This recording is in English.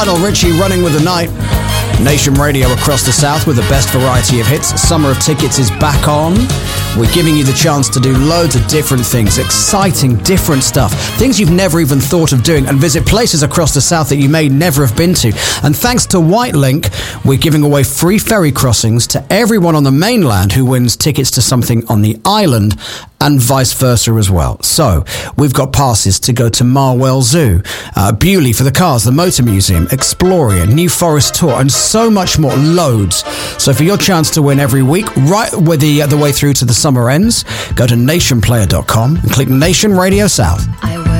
Lionel Richie, Running with the Night. Nation Radio across the South with the best variety of hits. Summer of Tickets is back on. We're giving you the chance to do loads of different things, exciting, different stuff, things you've never even thought of doing, and visit places across the South that you may never have been to. And thanks to Whitelink, we're giving away free ferry crossings to everyone on the mainland who wins tickets to something on the island, and vice versa as well. So, we've got passes to go to Marwell Zoo, Bewley for the cars, the Motor Museum, Exploria, New Forest Tour, and so much more, loads. So for your chance to win every week, right with the way through to the summer ends, go to nationplayer.com and click Nation Radio South.